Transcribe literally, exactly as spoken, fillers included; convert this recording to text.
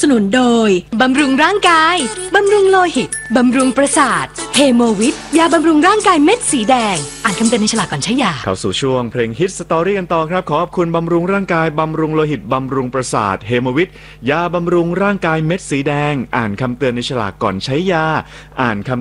นุนโดยบำรุงร่างกายบำรุงโลหิตบำรุงประสาทเฮโมวิทยาบำรุงร่างกายเม็ดสีแดงอ่านคำเตือนในฉลากก่อนใช้ยาเข้าสู่ช่วงเพลงฮิตสตอรี่กันต่อครับขอบคุณบำรุงร่างกายบำรุงโลหิตบำรุงประสาทเฮโมวิทยาบำรุงร่างกายเม็ดสีแดงอ่านคำเตือนในฉลากก่อนใช้ยาอ่านคำ